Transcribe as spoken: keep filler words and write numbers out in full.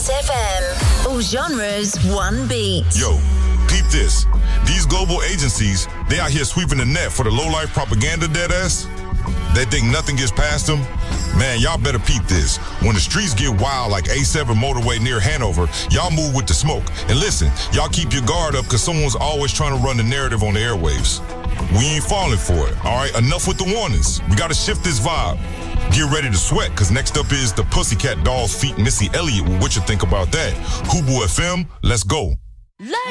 Ace F M. All genres, one beat. Yo, peep this. These global agencies, they out here sweeping the net for the low-life propaganda dead ass. They think nothing gets past them. Man, y'all better peep this. When the streets get wild like A seven motorway near Hanover, y'all move with the smoke. And listen, y'all keep your guard up because someone's always trying to run the narrative on the airwaves. We ain't falling for it, all right? Enough with the warnings. We got to shift this vibe. Get ready to sweat, because next up is the Pussycat Dolls feat Missy Elliott with What You Think About That. Hubu F M, let's go.